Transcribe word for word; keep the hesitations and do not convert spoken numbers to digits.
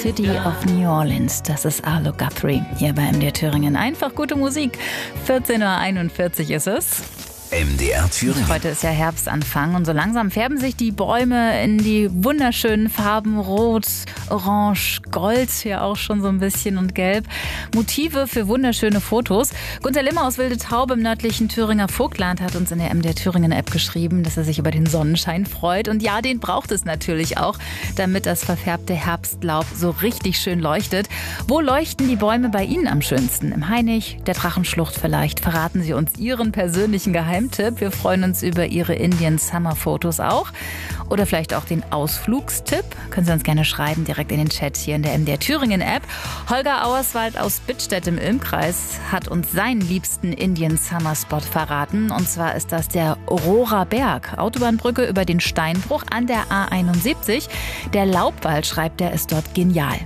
City of New Orleans. Das ist Arlo Guthrie hier bei M D R Thüringen. Einfach gute Musik. vierzehn Uhr einundvierzig ist es. M D R Thüringen. Heute ist ja Herbstanfang und so langsam färben sich die Bäume in die wunderschönen Farben Rot, Orange, Gold, ja auch schon so ein bisschen und Gelb. Motive für wunderschöne Fotos. Gunther Limmer aus Wilde Taube im nördlichen Thüringer Vogtland hat uns in der M D R Thüringen App geschrieben, dass er sich über den Sonnenschein freut. Und ja, den braucht es natürlich auch, damit das verfärbte Herbstlaub so richtig schön leuchtet. Wo leuchten die Bäume bei Ihnen am schönsten? Im Hainich, der Drachenschlucht vielleicht? Verraten Sie uns Ihren persönlichen Geheimtipp. Wir freuen uns über Ihre Indian Summer Fotos auch. Oder vielleicht auch den Ausflugstipp. Können Sie uns gerne schreiben, direkt in den Chat hier in der M D R Thüringen App. Holger Auerswald aus Bittstedt im Ilmkreis hat uns seinen liebsten Indian Summer Spot verraten. Und zwar ist das der Rohrer Berg. Autobahnbrücke über den Steinbruch an der A einundsiebzig. Der Laubwald, schreibt er, ist dort genial.